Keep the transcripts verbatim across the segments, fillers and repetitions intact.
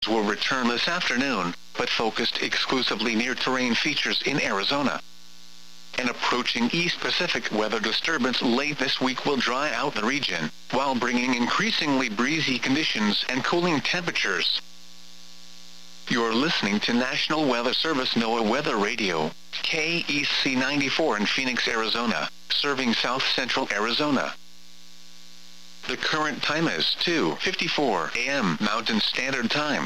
will return this afternoon, but focused exclusively near terrain features in Arizona. An approaching East Pacific weather disturbance late this week will dry out the region, while bringing increasingly breezy conditions and cooling temperatures. You're listening to National Weather Service NOAA Weather Radio, K E C ninety-four in Phoenix, Arizona, serving south central Arizona. The current time is two fifty-four a m Mountain Standard Time.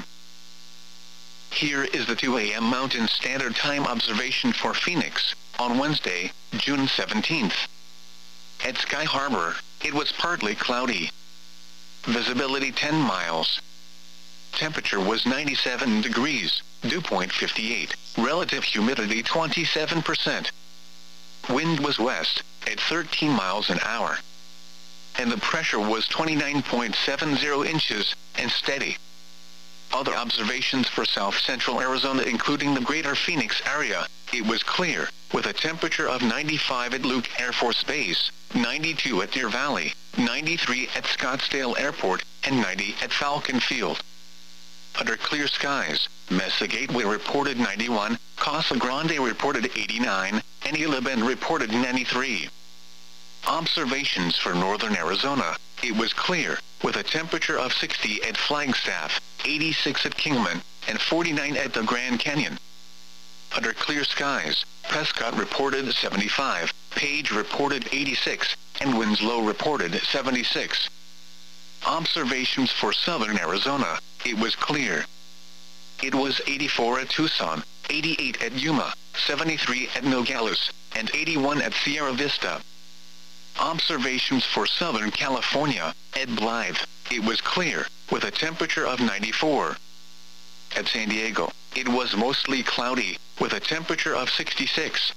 Here is the two a m Mountain Standard Time observation for Phoenix, on Wednesday, June seventeenth. At Sky Harbor, it was partly cloudy. Visibility ten miles. Temperature was ninety-seven degrees, dew point fifty-eight, relative humidity twenty-seven percent. Wind was west, at thirteen miles an hour. And the pressure was twenty-nine point seven zero inches, and steady. Other observations for south central Arizona including the greater Phoenix area, it was clear, with a temperature of ninety-five at Luke Air Force Base, ninety-two at Deer Valley, ninety-three at Scottsdale Airport, and ninety at Falcon Field. Under clear skies, Mesa Gateway reported ninety-one, Casa Grande reported eighty-nine, and Isla Bend reported ninety-three. Observations for northern Arizona, it was clear, with a temperature of sixty at Flagstaff, eighty-six at Kingman, and forty-nine at the Grand Canyon. Under clear skies, Prescott reported seventy-five, Page reported eighty-six, and Winslow reported seventy-six. Observations for southern Arizona, it was clear. It was eighty-four at Tucson, eighty-eight at Yuma, seventy-three at Nogales, and eighty-one at Sierra Vista. Observations for Southern California, at Blythe, it was clear, with a temperature of ninety-four. At San Diego, it was mostly cloudy, with a temperature of sixty-six.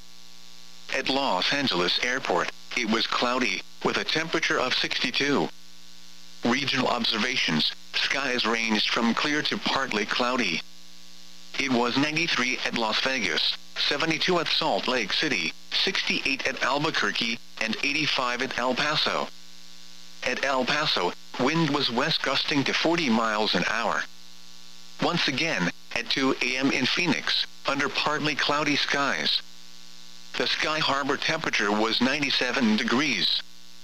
At Los Angeles Airport, it was cloudy, with a temperature of sixty-two. Regional observations, skies ranged from clear to partly cloudy. It was ninety-three at Las Vegas, seventy-two at Salt Lake City, sixty-eight at Albuquerque, and eighty-five at El Paso. At El Paso, wind was west gusting to forty miles an hour. Once again, at two a m in Phoenix, under partly cloudy skies. The Sky Harbor temperature was ninety-seven degrees.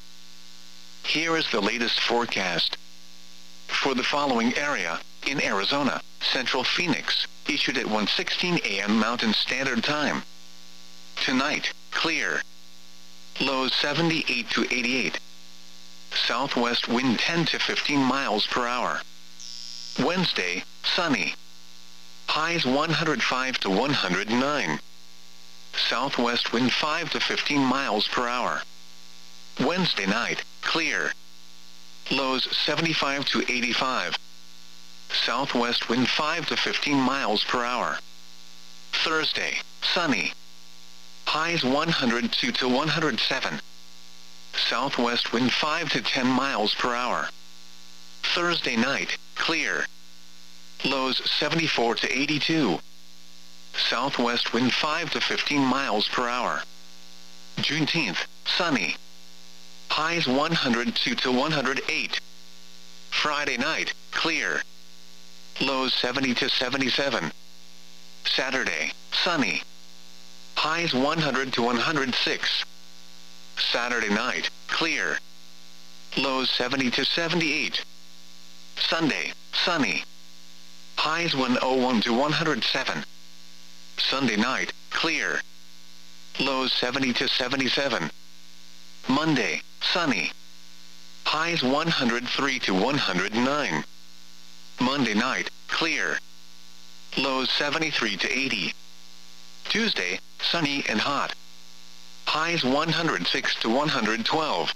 Here is the latest forecast. For the following area, in Arizona, Central Phoenix, issued at one sixteen a m Mountain Standard Time. Tonight, clear. Lows seventy-eight to eighty-eight. Southwest wind ten to fifteen miles per hour. Wednesday, sunny. Highs one hundred five to one hundred nine. Southwest wind five to fifteen miles per hour. Wednesday night, clear. Lows seventy-five to eighty-five. Southwest wind five to fifteen miles per hour. Thursday, sunny. Highs one hundred two to one hundred seven. Southwest wind five to ten miles per hour. Thursday night, clear. Lows seventy-four to eighty-two. Southwest wind five to fifteen miles per hour. Juneteenth, sunny. Highs one hundred two to one hundred eight. Friday night, clear. Lows seventy to seventy-seven. Saturday, sunny. Highs one hundred to one hundred six. Saturday night, clear. Lows seventy to seventy-eight. Sunday, sunny. Highs one oh one to one hundred seven. Sunday night, clear. Lows seventy to seventy-seven. Monday, sunny. Highs one hundred three to one hundred nine. Monday night, clear. Lows seventy-three to eighty. Tuesday, sunny and hot. Highs one hundred six to one hundred twelve.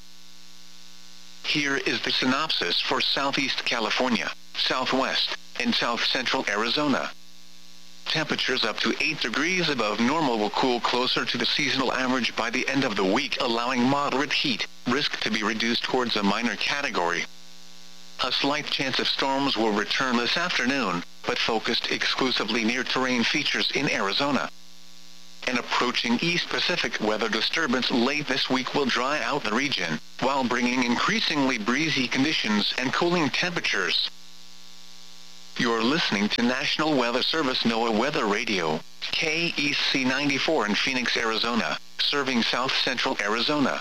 Here is the synopsis for Southeast California, Southwest, and South Central Arizona. Temperatures up to eight degrees above normal will cool closer to the seasonal average by the end of the week, allowing moderate heat risk to be reduced towards a minor category. A slight chance of storms will return this afternoon, but focused exclusively near terrain features in Arizona. An approaching East Pacific weather disturbance late this week will dry out the region, while bringing increasingly breezy conditions and cooling temperatures. You're listening to National Weather Service NOAA Weather Radio, K E C ninety-four in Phoenix, Arizona, serving south central Arizona.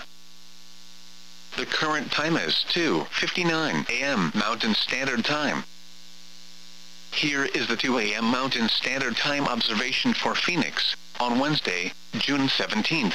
The current time is two fifty-nine a m Mountain Standard Time. Here is the two a m Mountain Standard Time observation for Phoenix, on Wednesday, June seventeenth.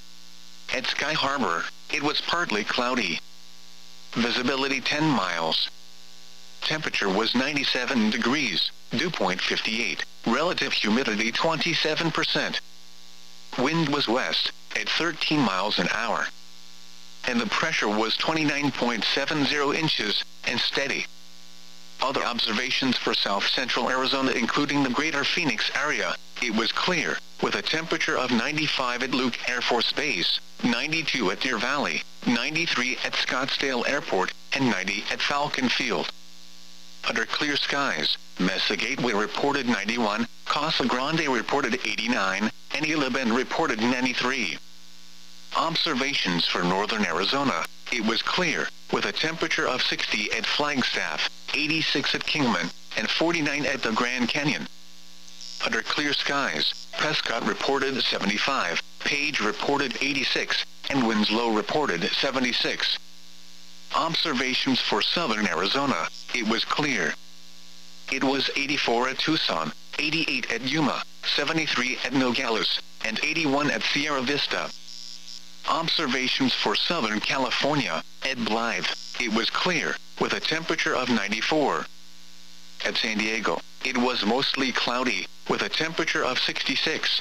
At Sky Harbor, it was partly cloudy. Visibility ten miles. Temperature was ninety-seven degrees, dew point fifty-eight, relative humidity twenty-seven percent. Wind was west, at thirteen miles an hour. And the pressure was twenty-nine point seven zero inches, and steady. Other observations for south central Arizona including the greater Phoenix area, it was clear, with a temperature of ninety-five at Luke Air Force Base, ninety-two at Deer Valley, ninety-three at Scottsdale Airport, and ninety at Falcon Field. Under clear skies, Mesa Gateway reported ninety-one, Casa Grande reported eighty-nine, and Isla Bend reported ninety-three. Observations for northern Arizona, it was clear, with a temperature of sixty at Flagstaff, eighty-six at Kingman, and forty-nine at the Grand Canyon. Under clear skies, Prescott reported seventy-five, Page reported eighty-six, and Winslow reported seventy-six. Observations for southern Arizona, it was clear. It was eighty-four at Tucson, eighty-eight at Yuma, seventy-three at Nogales, and eighty-one at Sierra Vista. Observations for southern California, at Blythe, it was clear, with a temperature of ninety-four. At San Diego, it was mostly cloudy, with a temperature of sixty-six.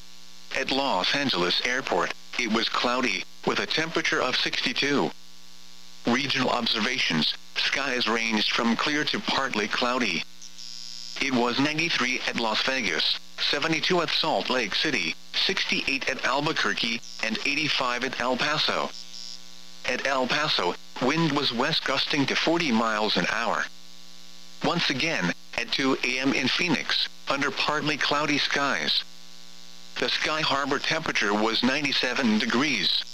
At Los Angeles Airport, it was cloudy, with a temperature of sixty-two. Regional observations, skies ranged from clear to partly cloudy. It was ninety-three at Las Vegas, seventy-two at Salt Lake City, sixty-eight at Albuquerque, and eighty-five at El Paso. At El Paso, wind was west gusting to forty miles an hour. Once again, at two a m in Phoenix, under partly cloudy skies. The Sky Harbor temperature was ninety-seven degrees.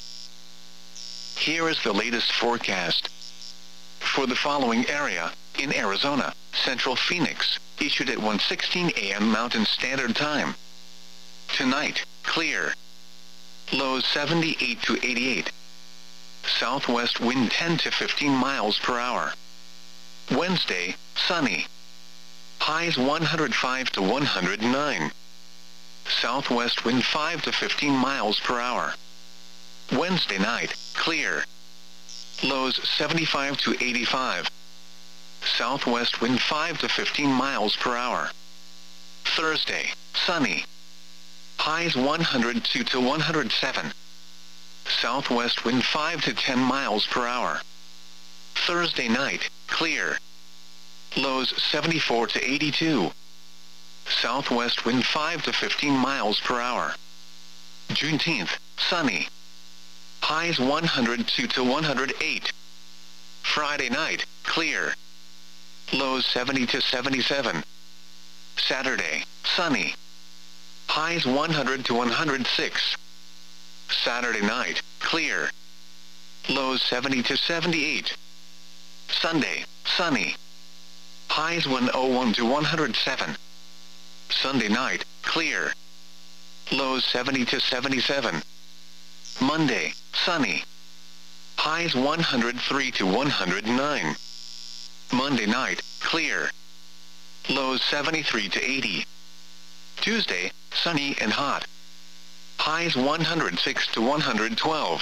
Here is the latest forecast. For the following area, in Arizona, Central Phoenix, issued at one sixteen a m Mountain Standard Time. Tonight, clear. Lows seventy-eight to eighty-eight. Southwest wind ten to fifteen miles per hour. Wednesday, sunny. Highs one hundred five to one hundred nine. Southwest wind five to fifteen miles per hour. Wednesday night, clear. Lows seventy-five to eighty-five. Southwest wind five to fifteen miles per hour. Thursday, sunny. Highs one hundred two to one hundred seven. Southwest wind five to ten miles per hour. Thursday night, clear. Lows seventy-four to eighty-two. Southwest wind five to fifteen miles per hour. Juneteenth, sunny. Highs one hundred two to one hundred eight. Friday night, clear. Lows seventy to seventy-seven. Saturday, sunny. Highs one hundred to one hundred six. Saturday night, clear. Lows seventy to seventy-eight. Sunday, sunny. Highs one oh one to one hundred seven. Sunday night, clear. Lows seventy to seventy-seven. Monday, sunny. Highs one hundred three to one hundred nine. Monday night, clear. Lows seventy-three to eighty. Tuesday, sunny and hot. Highs one hundred six to one hundred twelve.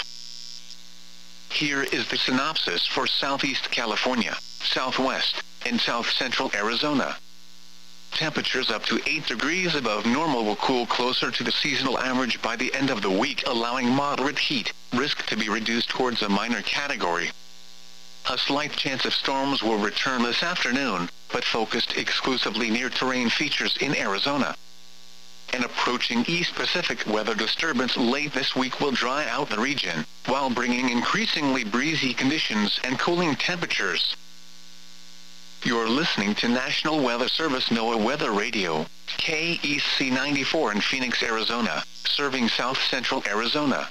Here is the synopsis for Southeast California, Southwest, and South Central Arizona. Temperatures up to eight degrees above normal will cool closer to the seasonal average by the end of the week, allowing moderate heat risk to be reduced towards a minor category. A slight chance of storms will return this afternoon, but focused exclusively near terrain features in Arizona. An approaching East Pacific weather disturbance late this week will dry out the region, while bringing increasingly breezy conditions and cooling temperatures. You're listening to National Weather Service NOAA Weather Radio, K E C ninety-four in Phoenix, Arizona, serving south central Arizona.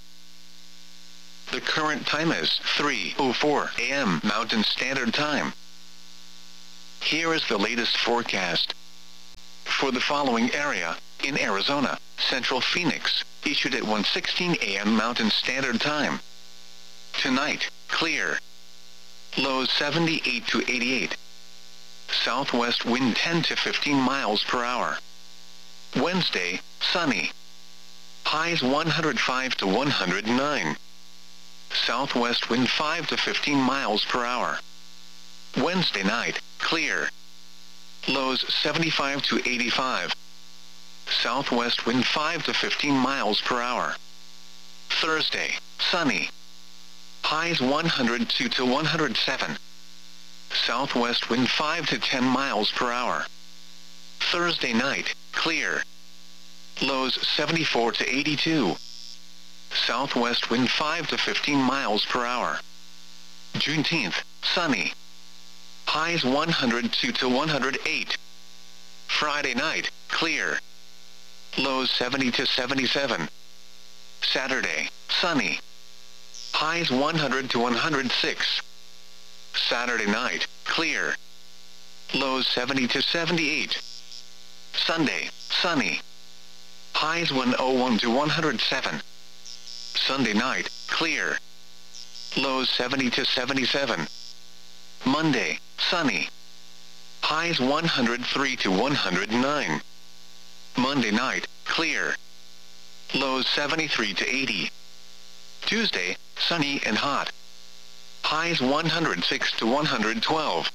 The current time is three oh four a m Mountain Standard Time. Here is the latest forecast. For the following area, in Arizona, Central Phoenix, issued at one sixteen a m Mountain Standard Time. Tonight, clear. Lows seventy-eight to eighty-eight. Southwest wind ten to fifteen miles per hour. Wednesday, sunny. Highs one hundred five to one hundred nine. Southwest wind five to fifteen miles per hour. Wednesday night, clear. Lows seventy-five to eighty-five. Southwest wind five to fifteen miles per hour. Thursday, sunny. Highs one hundred two to one hundred seven. Southwest wind five to ten miles per hour. Thursday night, clear. Lows seventy-four to eighty-two. Southwest wind five to fifteen miles per hour. Juneteenth, sunny. Highs one hundred two to one hundred eight. Friday night, clear. Lows seventy to seventy-seven. Saturday, sunny. Highs one hundred to one hundred six. Saturday night, clear. Lows seventy to seventy-eight. Sunday, sunny. Highs one oh one to one hundred seven. Sunday night, clear. Lows seventy to seventy-seven. Monday, sunny. Highs one hundred three to one hundred nine. Monday night, clear. Lows seventy-three to eighty. Tuesday, sunny and hot. Highs one hundred six to one hundred twelve.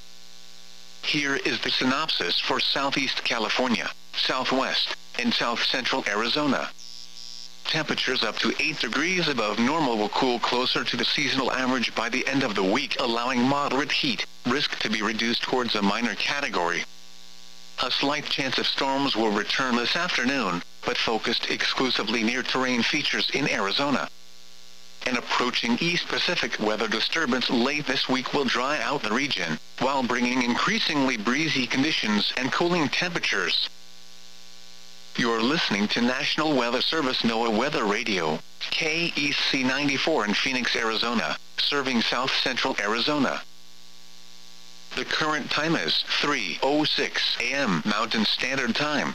Here is the synopsis for Southeast California, Southwest, and South Central Arizona. Temperatures up to eight degrees above normal will cool closer to the seasonal average by the end of the week, allowing moderate heat risk to be reduced towards a minor category. A slight chance of storms will return this afternoon, but focused exclusively near terrain features in Arizona. An approaching East Pacific weather disturbance late this week will dry out the region, while bringing increasingly breezy conditions and cooling temperatures. You're listening to National Weather Service NOAA Weather Radio, K E C ninety-four in Phoenix, Arizona, serving South Central Arizona. The current time is three oh six a m Mountain Standard Time.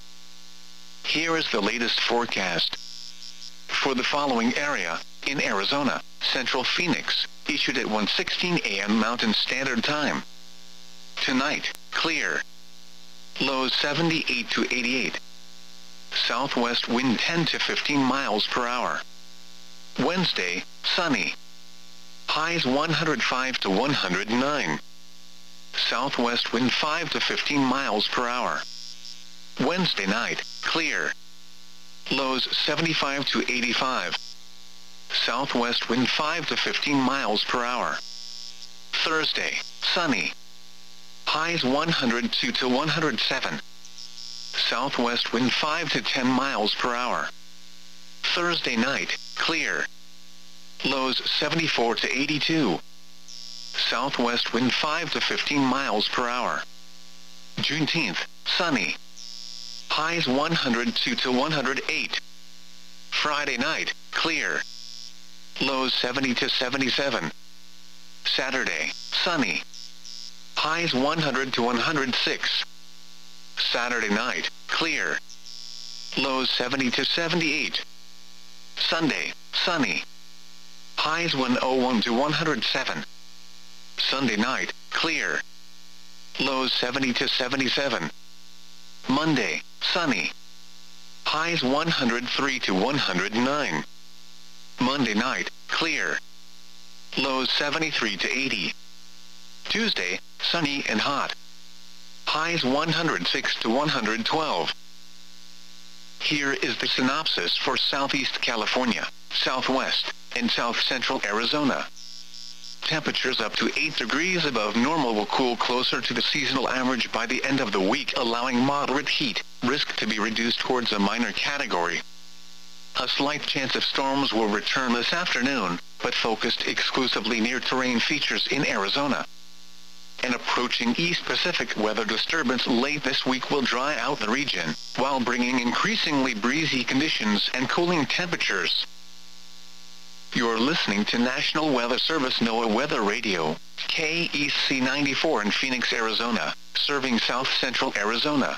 Here is the latest forecast. For the following area, in Arizona, Central Phoenix, issued at one sixteen a m Mountain Standard Time. Tonight, clear. Lows seventy-eight to eighty-eight. Southwest wind ten to fifteen miles per hour. Wednesday, sunny. Highs one hundred five to one hundred nine. Southwest wind five to fifteen miles per hour. Wednesday night, clear. Lows seventy-five to eighty-five. Southwest wind five to fifteen miles per hour. Thursday, sunny. Highs one hundred two to one hundred seven. Southwest wind five to ten miles per hour. Thursday night, clear. Lows seventy-four to eighty-two. Southwest wind five to fifteen miles per hour. Juneteenth, sunny. Highs one hundred two to one hundred eight. Friday night, clear. Lows seventy to seventy-seven. Saturday, sunny. Highs one hundred to one hundred six. Saturday night, clear. Lows seventy to seventy-eight. Sunday, sunny. Highs one oh one to one hundred seven. Sunday night, clear. Lows seventy to seventy-seven. Monday, sunny. Highs one hundred three to one hundred nine. Monday night, clear. Lows seventy-three to eighty. Tuesday, sunny and hot. Highs one hundred six to one hundred twelve. Here is the synopsis for Southeast California, Southwest, and South Central Arizona. Temperatures up to eight degrees above normal will cool closer to the seasonal average by the end of the week, allowing moderate heat risk to be reduced towards a minor category. A slight chance of storms will return this afternoon, but focused exclusively near terrain features in Arizona. An approaching East Pacific weather disturbance late this week will dry out the region, while bringing increasingly breezy conditions and cooling temperatures. You're listening to National Weather Service NOAA Weather Radio, K E C ninety-four in Phoenix, Arizona, serving south central Arizona.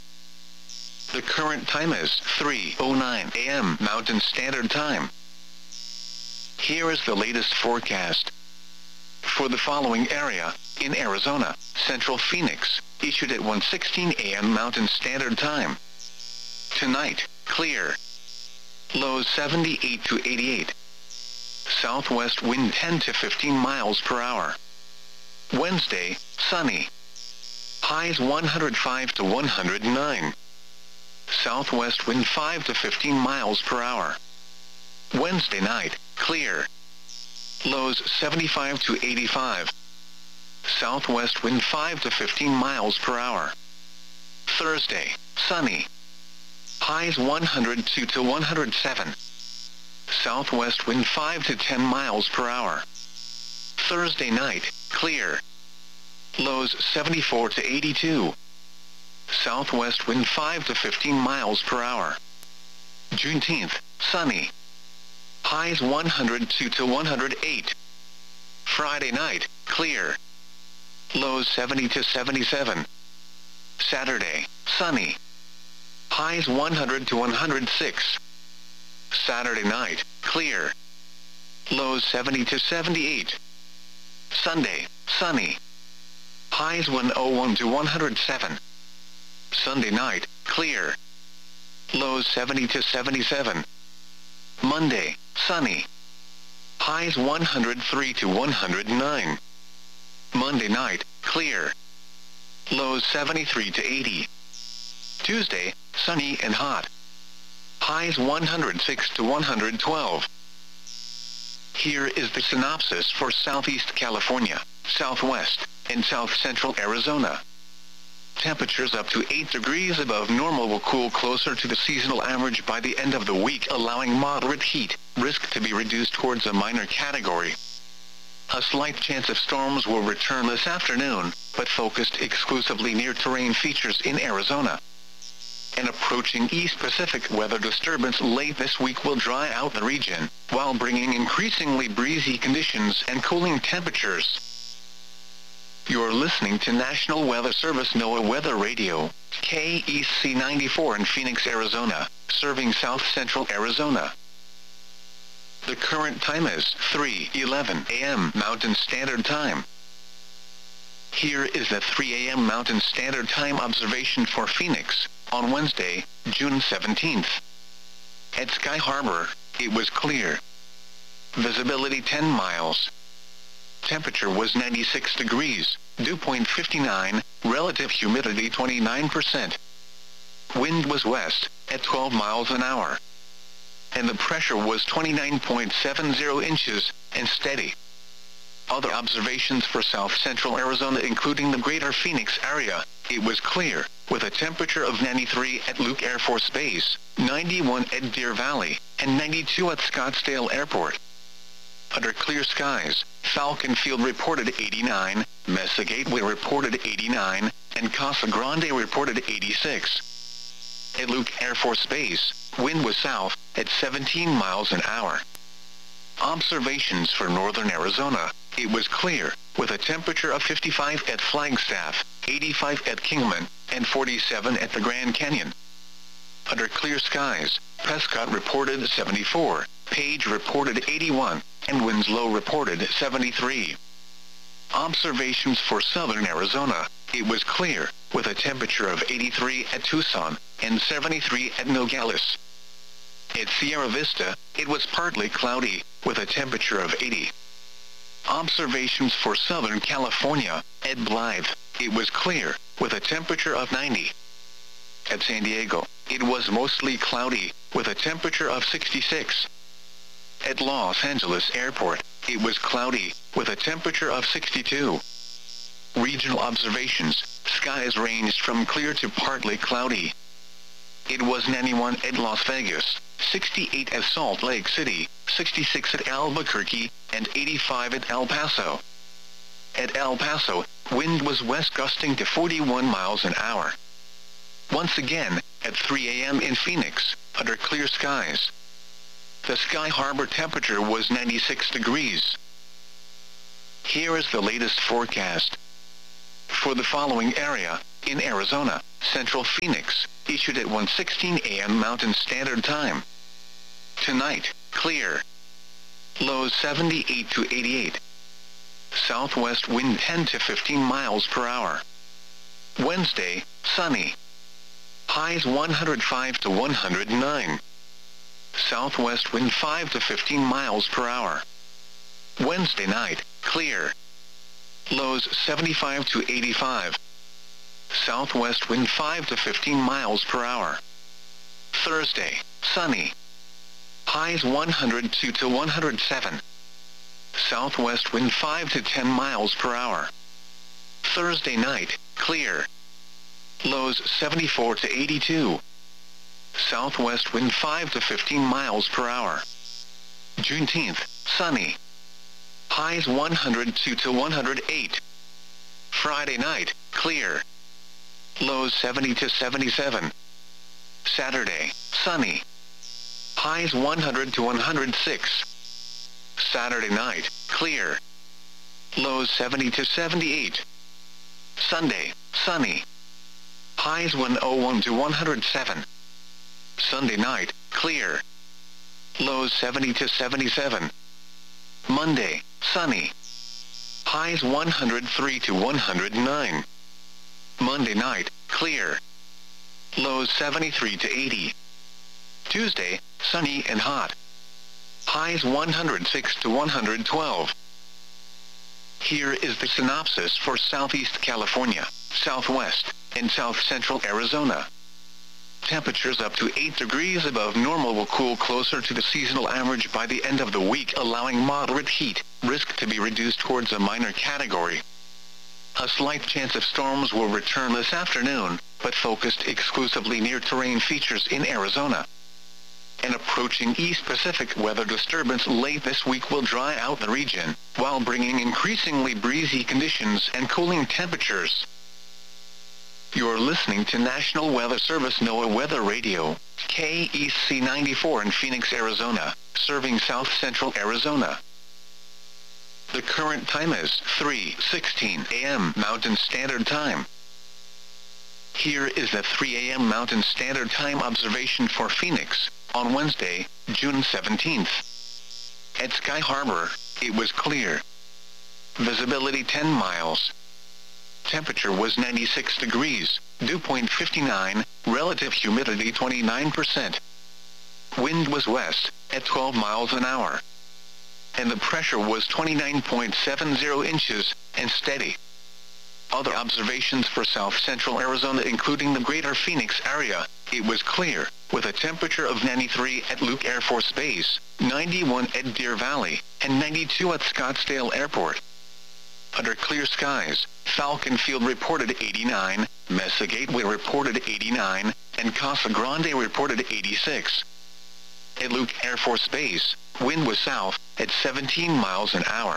The current time is three oh nine a m Mountain Standard Time. Here is the latest forecast. For the following area, in Arizona, Central Phoenix, issued at one sixteen a m Mountain Standard Time. Tonight, clear. Lows seventy-eight to eighty-eight. Southwest wind ten to fifteen miles per hour. Wednesday, sunny. Highs one hundred five to one hundred nine. Southwest wind five to fifteen miles per hour. Wednesday night, clear. Lows seventy-five to eighty-five. Southwest wind five to fifteen miles per hour. Thursday, sunny. Highs one hundred two to one hundred seven. Southwest wind five to ten miles per hour. Thursday night, clear. Lows seventy-four to eighty-two. Southwest wind five to fifteen miles per hour. Juneteenth, sunny. Highs one hundred two to one hundred eight. Friday night, clear. Lows seventy to seventy-seven. Saturday, sunny. Highs one hundred to one hundred six. Saturday night, clear. Lows seventy to seventy-eight. Sunday, sunny. Highs one oh one to one hundred seven. Sunday night, clear. Lows seventy to seventy-seven. Monday, sunny. Highs one hundred three to one hundred nine. Monday night, clear. Lows seventy-three to eighty. Tuesday, sunny and hot. Highs one hundred six to one hundred twelve. Here is the synopsis for Southeast California, Southwest, and South Central Arizona. Temperatures up to eight degrees above normal will cool closer to the seasonal average by the end of the week, allowing moderate heat risk to be reduced towards a minor category. A slight chance of storms will return this afternoon, but focused exclusively near terrain features in Arizona. An approaching East Pacific weather disturbance late this week will dry out the region, while bringing increasingly breezy conditions and cooling temperatures. You're listening to National Weather Service NOAA Weather Radio, K E C ninety-four in Phoenix, Arizona, serving south central Arizona. The current time is three eleven a m Mountain Standard Time. Here is the three a m Mountain Standard Time observation for Phoenix, on Wednesday, June seventeenth. At Sky Harbor, it was clear. Visibility ten miles. Temperature was ninety-six degrees, dew point fifty-nine, relative humidity twenty-nine percent. Wind was west, at twelve miles an hour. And the pressure was twenty-nine point seven zero inches, and steady. Other observations for south central Arizona, including the greater Phoenix area, it was clear, with a temperature of ninety-three at Luke Air Force Base, ninety-one at Deer Valley, and ninety-two at Scottsdale Airport. Under clear skies, Falcon Field reported eighty-nine, Mesa Gateway reported eighty-nine, and Casa Grande reported eighty-six. At Luke Air Force Base, wind was south, at seventeen miles an hour. Observations for northern Arizona, it was clear, with a temperature of fifty-five at Flagstaff, eighty-five at Kingman, and forty-seven at the Grand Canyon. Under clear skies, Prescott reported seventy-four, Page reported eighty-one, and Winslow reported seventy-three. Observations for southern Arizona, it was clear, with a temperature of eighty-three at Tucson, and seventy-three at Nogales. At Sierra Vista, it was partly cloudy, with a temperature of eighty. Observations for Southern California, at Blythe, it was clear, with a temperature of ninety. At San Diego, it was mostly cloudy, with a temperature of sixty-six. At Los Angeles Airport, it was cloudy, with a temperature of sixty-two. Regional observations, skies ranged from clear to partly cloudy. It was ninety-one at Las Vegas, sixty-eight at Salt Lake City, sixty-six at Albuquerque, and eighty-five at El Paso. At El Paso, wind was west gusting to forty-one miles an hour. Once again, at three a m in Phoenix, under clear skies. the Sky Harbor temperature was ninety-six degrees. Here is the latest forecast. For the following area, in Arizona, Central Phoenix, issued at one sixteen a m Mountain Standard Time. Tonight, clear. Lows seventy-eight to eighty-eight. Southwest wind ten to fifteen miles per hour. Wednesday, sunny. Highs one hundred five to one hundred nine. Southwest wind five to fifteen miles per hour. Wednesday night, clear. Lows seventy-five to eighty-five. Southwest wind five to fifteen miles per hour. Thursday, sunny. Highs one hundred two to one hundred seven. Southwest wind five to ten miles per hour. Thursday night, clear. Lows seventy-four to eighty-two. Southwest wind five to fifteen miles per hour. Juneteenth, sunny. Highs one hundred two to one hundred eight. Friday night, clear. Lows seventy to seventy-seven. Saturday, sunny. Highs one hundred to one hundred six. Saturday night, clear. Lows seventy to seventy-eight. Sunday, sunny. Highs one oh one to one hundred seven. Sunday night, clear. Lows seventy to seventy-seven. Monday, sunny. Highs one hundred three to one hundred nine. Monday night, clear. Lows seventy-three to eighty. Tuesday, sunny and hot. Highs one hundred six to one hundred twelve. Here is the synopsis for Southeast California, Southwest, and South Central Arizona. Temperatures up to eight degrees above normal will cool closer to the seasonal average by the end of the week, allowing moderate heat risk to be reduced towards a minor category. A slight chance of storms will return this afternoon, but focused exclusively near terrain features in Arizona. An approaching East Pacific weather disturbance late this week will dry out the region, while bringing increasingly breezy conditions and cooling temperatures. You're listening to National Weather Service NOAA Weather Radio, K E C ninety-four in Phoenix, Arizona, serving South Central Arizona. The current time is three sixteen a m Mountain Standard Time. Here is the three a m Mountain Standard Time observation for Phoenix, on Wednesday, June seventeenth. At Sky Harbor, it was clear. Visibility ten miles. Temperature was ninety-six degrees, dew point fifty-nine, relative humidity twenty-nine percent. Wind was west, at twelve miles an hour. And the pressure was twenty-nine point seven zero inches, and steady. Other observations for South Central Arizona including the greater Phoenix area, it was clear, with a temperature of ninety-three at Luke Air Force Base, ninety-one at Deer Valley, and ninety-two at Scottsdale Airport. Under clear skies, Falcon Field reported eighty-nine, Mesa Gateway reported eighty-nine, and Casa Grande reported eighty-six. At Luke Air Force Base, wind was south, at seventeen miles an hour.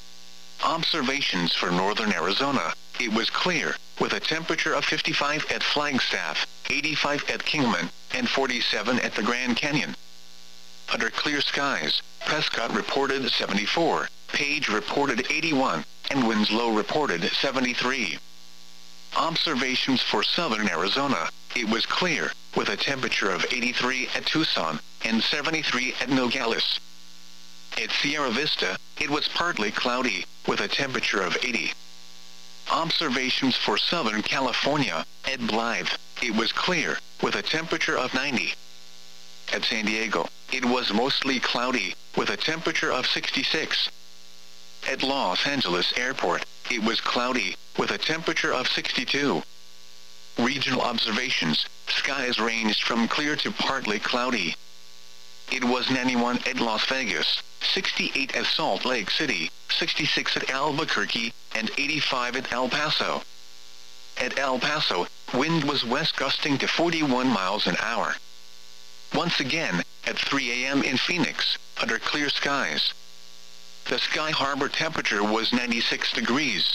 Observations for northern Arizona, it was clear, with a temperature of fifty-five at Flagstaff, eighty-five at Kingman, and forty-seven at the Grand Canyon. Under clear skies, Prescott reported seventy-four, Page reported eighty-one, and Winslow reported seventy-three. Observations for southern Arizona, it was clear, with a temperature of eighty-three at Tucson, and seventy-three at Nogales. At Sierra Vista, it was partly cloudy, with a temperature of eighty. Observations for southern California, at Blythe, it was clear, with a temperature of ninety. At San Diego, it was mostly cloudy, with a temperature of sixty-six. At Los Angeles Airport, it was cloudy, with a temperature of sixty-two. Regional observations, skies ranged from clear to partly cloudy. It was ninety-one at Las Vegas, sixty-eight at Salt Lake City, sixty-six at Albuquerque, and eighty-five at El Paso. At El Paso, wind was west gusting to forty-one miles an hour. Once again, at three a m in Phoenix, under clear skies. The Sky Harbor temperature was ninety-six degrees.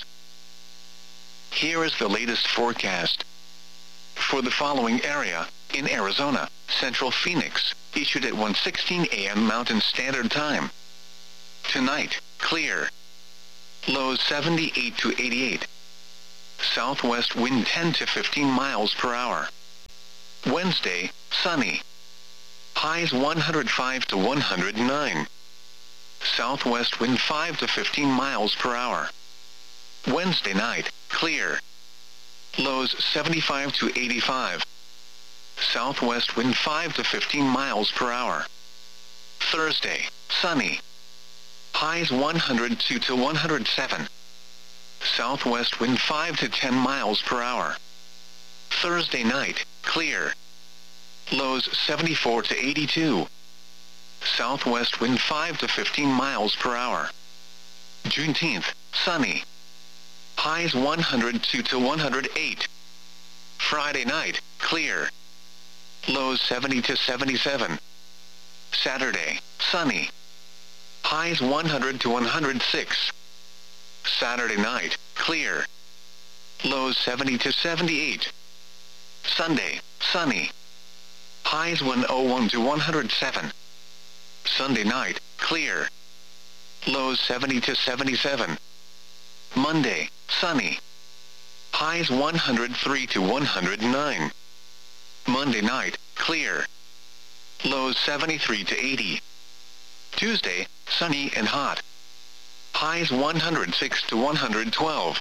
Here is the latest forecast. For the following area, in Arizona, Central Phoenix, issued at one sixteen a m Mountain Standard Time. Tonight, clear. Lows seventy-eight to eighty-eight. Southwest wind ten to fifteen miles per hour. Wednesday, sunny. Highs one hundred five to one hundred nine. Southwest wind five to fifteen miles per hour. Wednesday night, clear. Lows seventy-five to eighty-five. Southwest wind five to fifteen miles per hour. Thursday, sunny. Highs one hundred two to one hundred seven. Southwest wind five to ten miles per hour. Thursday night, clear. Lows seventy-four to eighty-two. Southwest wind five to fifteen miles per hour. Juneteenth, sunny. Highs one hundred two to one hundred eight. Friday night, clear. Lows seventy to seventy-seven. Saturday, sunny. Highs one hundred to one hundred six. Saturday night, clear. Lows seventy to seventy-eight. Sunday, sunny. Highs one oh one to one hundred seven. Sunday night, clear. Lows seventy to seventy-seven. Monday, sunny. Highs one hundred three to one hundred nine. Monday night, clear. Lows seventy-three to eighty. Tuesday, sunny and hot. Highs one hundred six to one hundred twelve.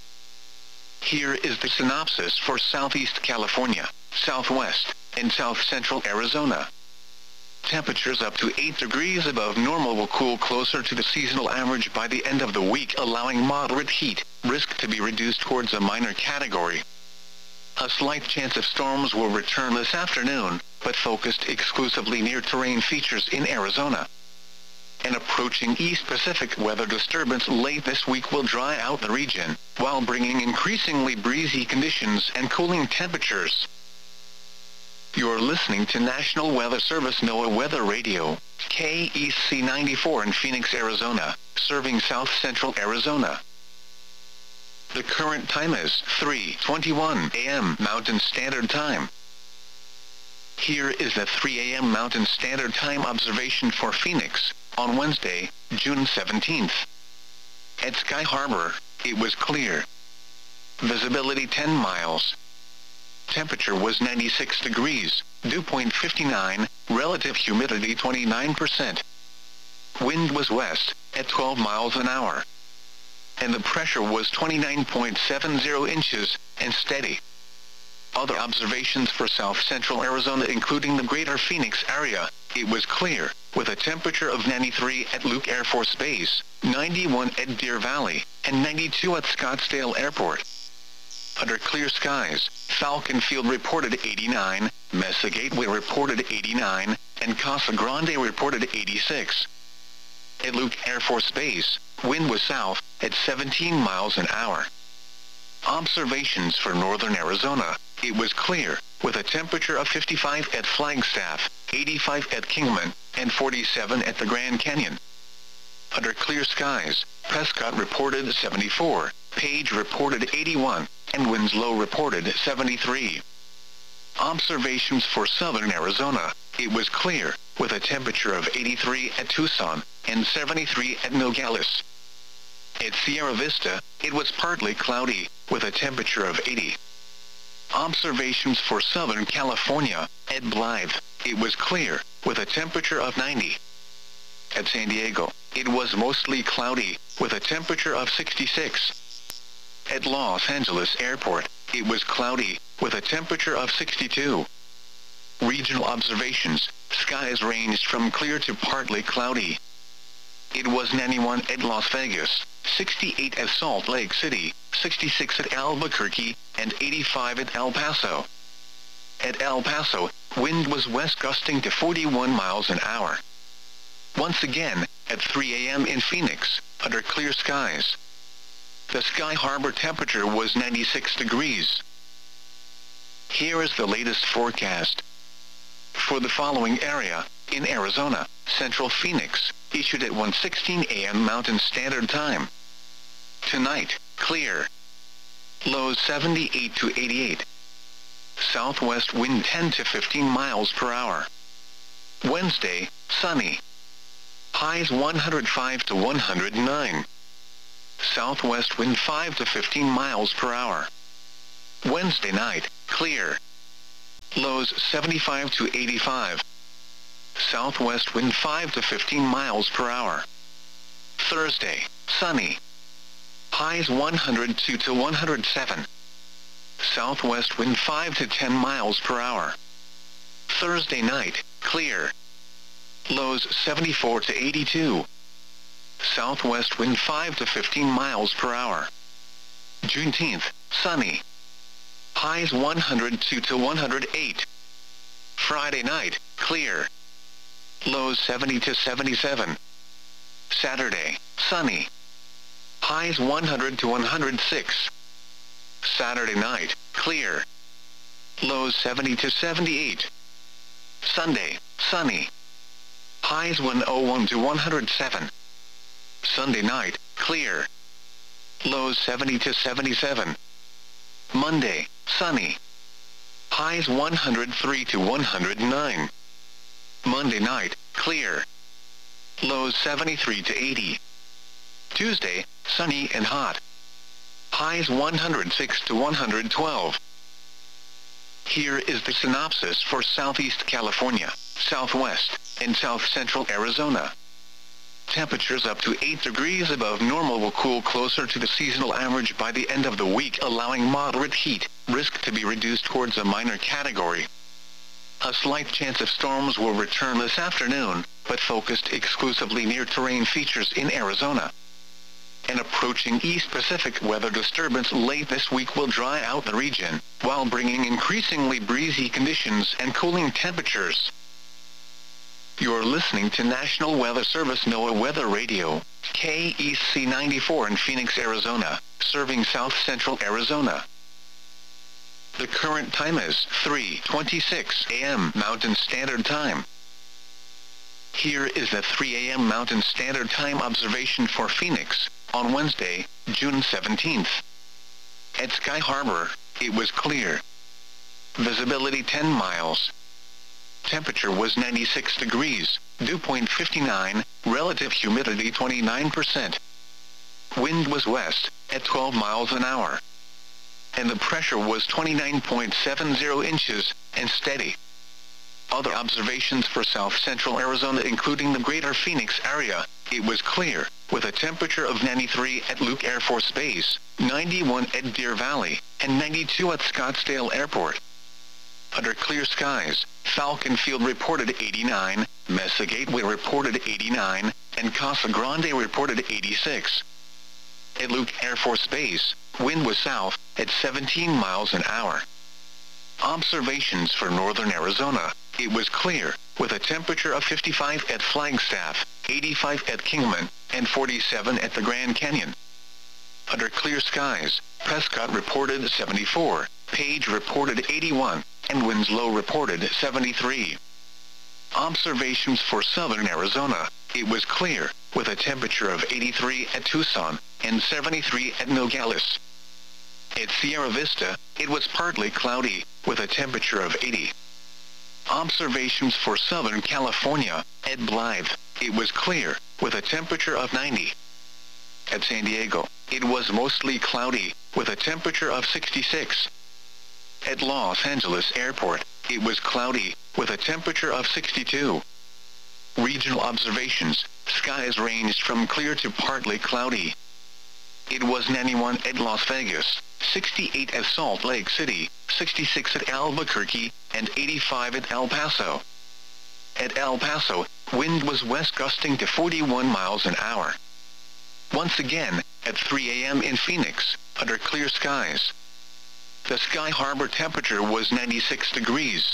Here is the synopsis for Southeast California, Southwest, and South Central Arizona. Temperatures up to eight degrees above normal will cool closer to the seasonal average by the end of the week, allowing moderate heat risk to be reduced towards a minor category. A slight chance of storms will return this afternoon, but focused exclusively near terrain features in Arizona. An approaching East Pacific weather disturbance late this week will dry out the region, while bringing increasingly breezy conditions and cooling temperatures. You're listening to National Weather Service NOAA Weather Radio, K E C ninety-four in Phoenix, Arizona, serving South Central Arizona. The current time is three twenty-one a m Mountain Standard Time. Here is the three a m Mountain Standard Time observation for Phoenix, on Wednesday, June seventeenth. At Sky Harbor, it was clear. Visibility ten miles. Temperature was ninety-six degrees, dew point fifty-nine, relative humidity twenty-nine percent. Wind was west, at twelve miles an hour. And the pressure was twenty-nine point seven zero inches, and steady. Other observations for South Central Arizona including the greater Phoenix area, it was clear, with a temperature of ninety-three at Luke Air Force Base, ninety-one at Deer Valley, and ninety-two at Scottsdale Airport. Under clear skies, Falcon Field reported eighty-nine, Mesa Gateway reported eighty-nine, and Casa Grande reported eighty-six. At Luke Air Force Base, wind was south, at seventeen miles an hour. Observations for northern Arizona, it was clear, with a temperature of fifty-five at Flagstaff, eighty-five at Kingman, and forty-seven at the Grand Canyon. Under clear skies, Prescott reported seventy-four, Page reported eighty-one, and Winslow reported seventy-three. Observations for southern Arizona, it was clear, with a temperature of eighty-three at Tucson, and seventy-three at Nogales. At Sierra Vista, it was partly cloudy, with a temperature of eighty. Observations for Southern California, at Blythe, it was clear, with a temperature of ninety. At San Diego, it was mostly cloudy, with a temperature of sixty-six. At Los Angeles Airport, it was cloudy, with a temperature of sixty-two. Regional observations, skies ranged from clear to partly cloudy. It was ninety-one at Las Vegas, sixty-eight at Salt Lake City, sixty-six at Albuquerque, and eighty-five at El Paso. At El Paso, wind was west gusting to forty-one miles an hour. Once again, at three a m in Phoenix, under clear skies. The Sky Harbor temperature was ninety-six degrees. Here is the latest forecast. For the following area, in Arizona, Central Phoenix, issued at one sixteen a m Mountain Standard Time. Tonight, clear. Lows seventy-eight to eighty-eight. Southwest wind ten to fifteen miles per hour. Wednesday, sunny. Highs one hundred five to one hundred nine. Southwest wind five to fifteen miles per hour. Wednesday night, clear. Lows seventy-five to eighty-five. Southwest wind five to fifteen miles per hour. Thursday, sunny. Highs one hundred two to one hundred seven. Southwest wind five to ten miles per hour. Thursday night, clear. Lows seventy-four to eighty-two. Southwest wind five to fifteen miles per hour. Juneteenth, sunny. Highs one hundred two to one hundred eight. Friday night, clear. Lows seventy to seventy-seven. Saturday, sunny. Highs one hundred to one hundred six. Saturday night, clear. Lows seventy to seventy-eight. Sunday, sunny. Highs one oh one to one hundred seven. Sunday night, clear. Lows seventy to seventy-seven. Monday, sunny. Highs one hundred three to one hundred nine. Monday night, clear. Lows seventy-three to eighty. Tuesday, sunny and hot. Highs one hundred six to one hundred twelve. Here is the synopsis for Southeast California, Southwest, and South Central Arizona. Temperatures up to eight degrees above normal will cool closer to the seasonal average by the end of the week, allowing moderate heat risk to be reduced towards a minor category. A slight chance of storms will return this afternoon, but focused exclusively near terrain features in Arizona. An approaching East Pacific weather disturbance late this week will dry out the region, while bringing increasingly breezy conditions and cooling temperatures. You're listening to National Weather Service NOAA Weather Radio, K E C ninety-four in Phoenix, Arizona, serving South Central Arizona. The current time is three twenty-six a m Mountain Standard Time. Here is the three a m Mountain Standard Time observation for Phoenix, on Wednesday, June seventeenth. At Sky Harbor, it was clear. Visibility ten miles. Temperature was ninety-six degrees, dew point fifty-nine, relative humidity twenty-nine percent. Wind was west, at twelve miles an hour. And the pressure was twenty-nine point seven zero inches, and steady. Other observations for South Central Arizona including the greater Phoenix area, it was clear, with a temperature of ninety-three at Luke Air Force Base, ninety-one at Deer Valley, and ninety-two at Scottsdale Airport. Under clear skies, Falcon Field reported eighty-nine, Mesa Gateway reported eighty-nine, and Casa Grande reported eighty-six. At Luke Air Force Base, wind was south, at seventeen miles an hour. Observations for northern Arizona, it was clear, with a temperature of fifty-five at Flagstaff, eighty-five at Kingman, and forty-seven at the Grand Canyon. Under clear skies, Prescott reported seventy-four, Page reported eighty-one, and Winslow reported seventy-three. Observations for southern Arizona, it was clear, with a temperature of eighty-three at Tucson, and seventy-three at Nogales. At Sierra Vista, it was partly cloudy, with a temperature of eighty. Observations for Southern California, at Blythe, it was clear, with a temperature of ninety. At San Diego, it was mostly cloudy, with a temperature of sixty-six. At Los Angeles Airport, it was cloudy, with a temperature of sixty-two. Regional observations, skies ranged from clear to partly cloudy. It was ninety-one at Las Vegas, sixty-eight at Salt Lake City, sixty-six at Albuquerque, and eighty-five at El Paso. At El Paso, wind was west gusting to forty-one miles an hour. Once again, at three a m in Phoenix, under clear skies. The Sky Harbor temperature was ninety-six degrees.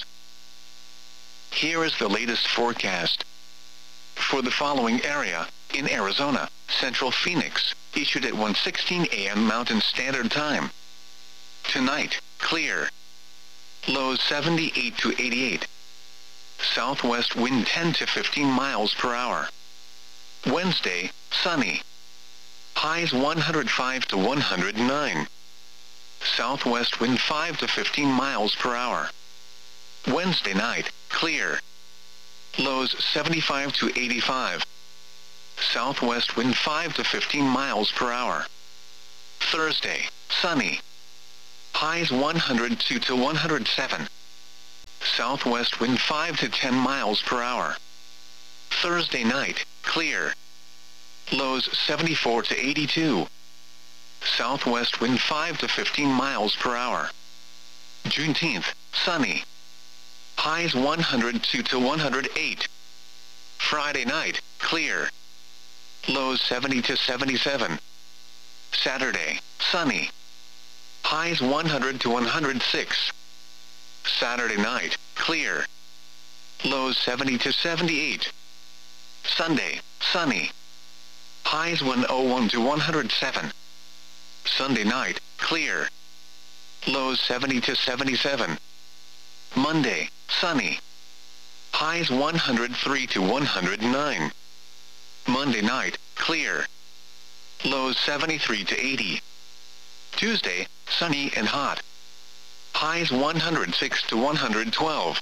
Here is the latest forecast. For the following area, in Arizona, Central Phoenix, issued at one sixteen a m Mountain Standard Time. Tonight, clear. Lows seventy-eight to eighty-eight. Southwest wind ten to fifteen miles per hour. Wednesday, sunny. Highs one hundred five to one hundred nine. Southwest wind five to fifteen miles per hour. Wednesday night, clear. Lows seventy-five to eighty-five. Southwest wind five to fifteen miles per hour. Thursday, sunny. Highs one hundred two to one hundred seven. Southwest wind five to ten miles per hour. Thursday night, clear. Lows seventy-four to eighty-two. Southwest wind five to fifteen miles per hour. Juneteenth, sunny. Highs one hundred two to one hundred eight. Friday night, clear. Lows seventy to seventy-seven. Saturday, sunny. Highs one hundred to one hundred six. Saturday night, clear. Lows seventy to seventy-eight. Sunday, sunny. Highs one oh one to one hundred seven. Sunday night, clear. Lows seventy to seventy-seven. Monday, sunny. Highs one hundred three to one hundred nine. Monday night, clear. Lows seventy-three to eighty. Tuesday, sunny and hot. Highs one hundred six to one hundred twelve.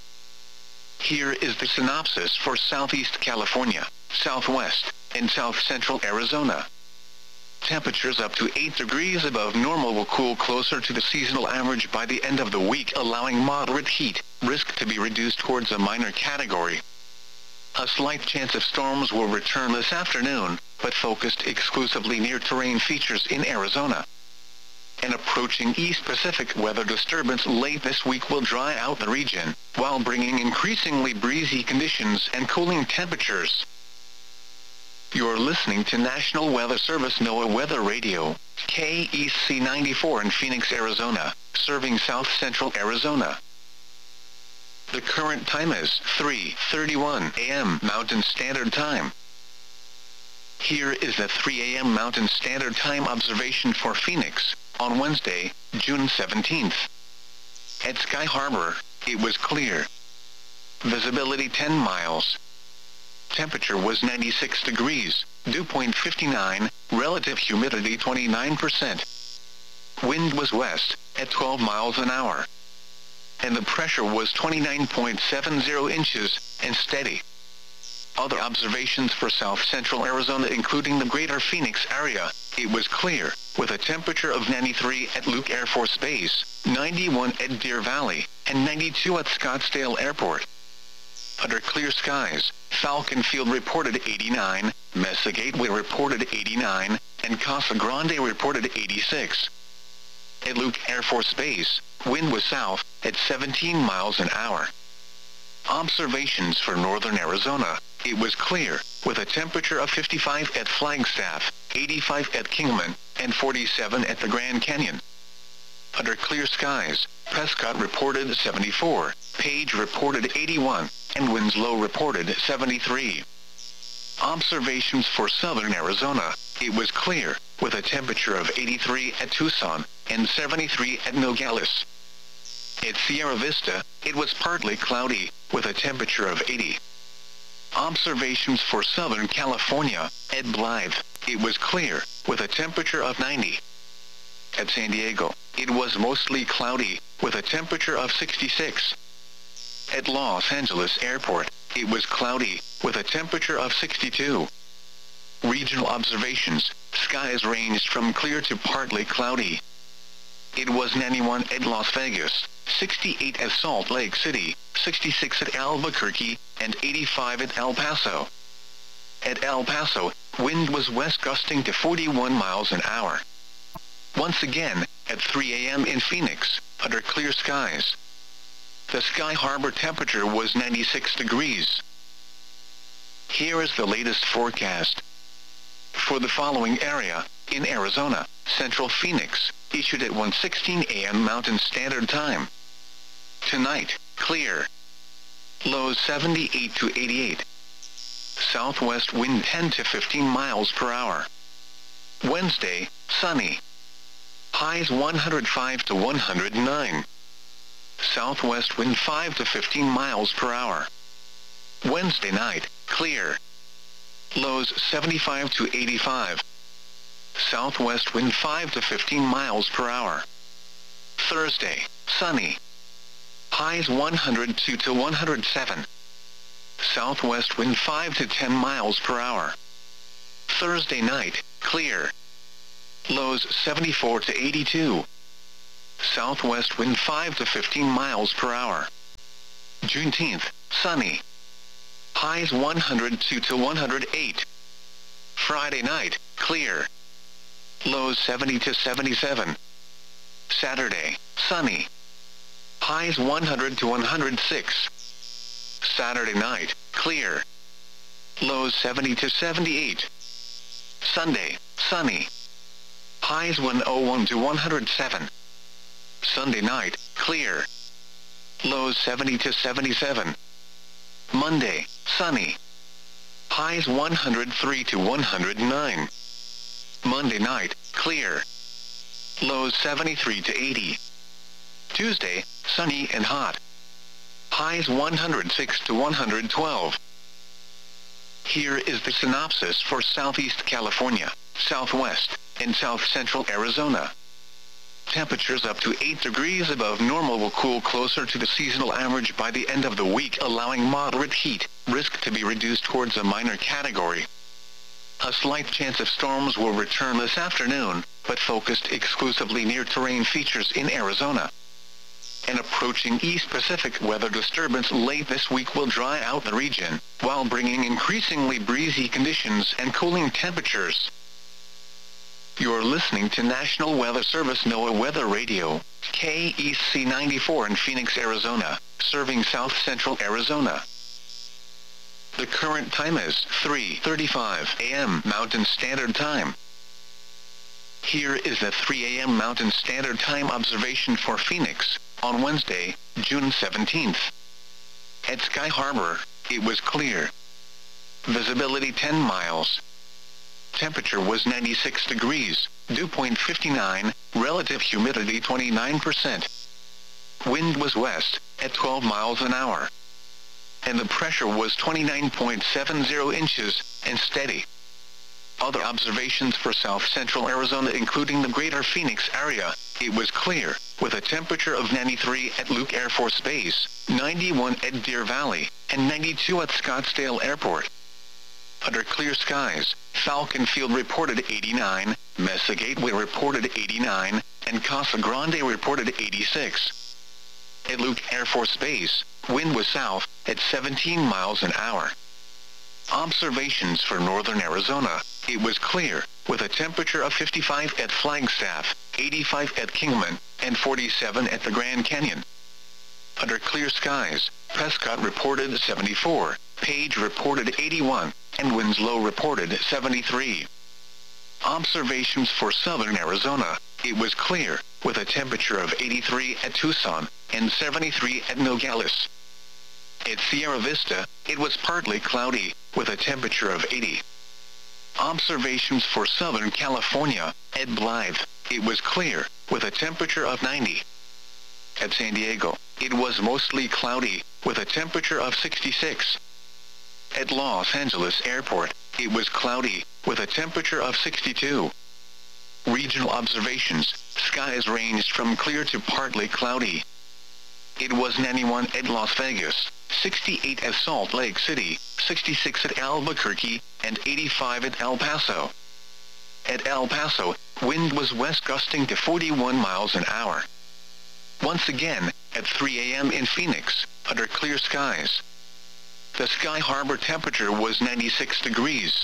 Here is the synopsis for Southeast California, Southwest, and South Central Arizona. Temperatures up to eight degrees above normal will cool closer to the seasonal average by the end of the week, allowing moderate heat risk to be reduced towards a minor category. A slight chance of storms will return this afternoon, but focused exclusively near terrain features in Arizona. An approaching East Pacific weather disturbance late this week will dry out the region, while bringing increasingly breezy conditions and cooling temperatures. You're listening to National Weather Service NOAA Weather Radio, K E C ninety-four in Phoenix, Arizona, serving South Central Arizona. The current time is three thirty-one a m Mountain Standard Time. Here is the three a m Mountain Standard Time observation for Phoenix, on Wednesday, June seventeenth. At Sky Harbor, it was clear. Visibility ten miles. Temperature was ninety-six degrees, dew point fifty-nine, relative humidity twenty-nine percent. Wind was west, at twelve miles an hour. And the pressure was twenty-nine point seven zero inches, and steady. Other observations for South Central Arizona, including the greater Phoenix area, it was clear, with a temperature of ninety-three at Luke Air Force Base, ninety-one at Deer Valley, and ninety-two at Scottsdale Airport. Under clear skies, Falcon Field reported eighty-nine, Mesa Gateway reported eighty-nine, and Casa Grande reported eighty-six. At Luke Air Force Base, wind was south, at seventeen miles an hour. Observations for northern Arizona, it was clear, with a temperature of fifty-five at Flagstaff, eighty-five at Kingman, and forty-seven at the Grand Canyon. Under clear skies, Prescott reported seventy-four, Page reported eighty-one, and Winslow reported seventy-three. Observations for southern Arizona, it was clear, with a temperature of eighty-three at Tucson, and seventy-three at Nogales. At Sierra Vista, it was partly cloudy, with a temperature of eighty. Observations for Southern California, at Blythe, it was clear, with a temperature of ninety. At San Diego, it was mostly cloudy, with a temperature of sixty-six. At Los Angeles Airport, it was cloudy, with a temperature of sixty-two. Regional observations, skies ranged from clear to partly cloudy. It was ninety-one at Las Vegas, sixty-eight at Salt Lake City, sixty-six at Albuquerque, and eighty-five at El Paso. At El Paso, wind was west gusting to forty-one miles an hour. Once again, at three a m in Phoenix, under clear skies. The Sky Harbor temperature was ninety-six degrees. Here is the latest forecast. For the following area, in Arizona, Central Phoenix, issued at one sixteen a m Mountain Standard Time. Tonight, clear. Lows seventy-eight to eighty-eight. Southwest wind ten to fifteen miles per hour. Wednesday, sunny. Highs one hundred five to one hundred nine. Southwest wind five to fifteen miles per hour. Wednesday night, clear. Lows seventy-five to eighty-five. Southwest wind five to fifteen miles per hour. Thursday, sunny. Highs one hundred two to one hundred seven. Southwest wind five to ten miles per hour. Thursday night, clear. Lows seventy-four to eighty-two. Southwest wind five to fifteen miles per hour. Juneteenth, sunny. Highs one hundred two to one hundred eight. Friday night, clear. Lows seventy to seventy-seven. Saturday, sunny. Highs one hundred to one hundred six. Saturday night, clear. Lows seventy to seventy-eight. Sunday, sunny. Highs one oh one to one hundred seven. Sunday night, clear. Lows seventy to seventy-seven. Monday, sunny. Highs one hundred three to one hundred nine. Monday night, clear. Lows seventy-three to eighty. Tuesday, sunny and hot. Highs one hundred six to one hundred twelve. Here is the synopsis for Southeast California, Southwest, and South Central Arizona. Temperatures up to eight degrees above normal will cool closer to the seasonal average by the end of the week, allowing moderate heat risk to be reduced towards a minor category. A slight chance of storms will return this afternoon, but focused exclusively near terrain features in Arizona. An approaching East Pacific weather disturbance late this week will dry out the region, while bringing increasingly breezy conditions and cooling temperatures. You're listening to National Weather Service NOAA Weather Radio, K E C ninety-four in Phoenix, Arizona, serving South Central Arizona. The current time is three thirty-five a m Mountain Standard Time. Here is the three a m Mountain Standard Time observation for Phoenix, on Wednesday, June seventeenth. At Sky Harbor, it was clear. Visibility ten miles. Temperature was ninety-six degrees, dew point fifty-nine, relative humidity twenty-nine percent. Wind was west, at twelve miles an hour. And the pressure was twenty-nine point seven zero inches, and steady. Other observations for South Central Arizona including the greater Phoenix area, it was clear, with a temperature of ninety-three at Luke Air Force Base, ninety-one at Deer Valley, and ninety-two at Scottsdale Airport. Under clear skies, Falcon Field reported eighty-nine, Mesa Gateway reported eighty-nine, and Casa Grande reported eighty-six. At Luke Air Force Base, wind was south, at seventeen miles an hour. Observations for northern Arizona, it was clear, with a temperature of fifty-five at Flagstaff, eighty-five at Kingman, and forty-seven at the Grand Canyon. Under clear skies, Prescott reported seventy-four, Page reported eighty-one, and Winslow reported seventy-three. Observations for southern Arizona, it was clear, with a temperature of eighty-three at Tucson, and seventy-three at Nogales. At Sierra Vista, it was partly cloudy, with a temperature of eighty. Observations for Southern California, at Blythe, it was clear, with a temperature of ninety. At San Diego, it was mostly cloudy, with a temperature of sixty-six. At Los Angeles Airport, it was cloudy, with a temperature of sixty-two. Regional observations, skies ranged from clear to partly cloudy. It was ninety-one at Las Vegas, sixty-eight at Salt Lake City, sixty-six at Albuquerque, and eighty-five at El Paso. At El Paso, wind was west gusting to forty-one miles an hour. Once again, at three a m in Phoenix, under clear skies. The Sky Harbor temperature was ninety-six degrees.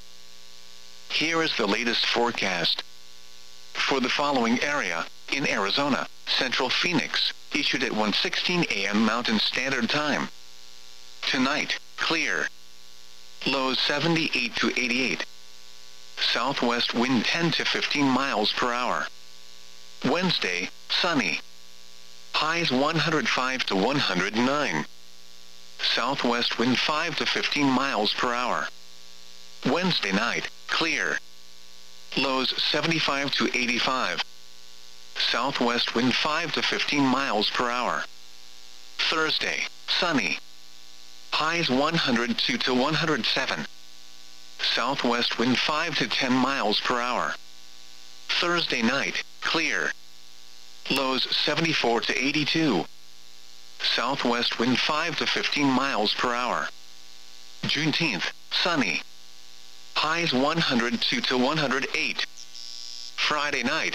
Here is the latest forecast. For the following area, in Arizona, Central Phoenix, issued at one sixteen a m Mountain Standard Time. Tonight, clear. Lows seventy-eight to eighty-eight. Southwest wind ten to fifteen miles per hour. Wednesday, sunny. Highs one hundred five to one hundred nine. Southwest wind five to fifteen miles per hour. Wednesday night, clear. Lows seventy-five to eighty-five. Southwest wind five to fifteen miles per hour. Thursday, sunny. Highs one hundred two to one hundred seven. Southwest wind five to ten miles per hour. Thursday night, clear. Lows seventy-four to eighty-two. Southwest wind five to fifteen miles per hour. Juneteenth, sunny. Highs one hundred two to one hundred eight. Friday night,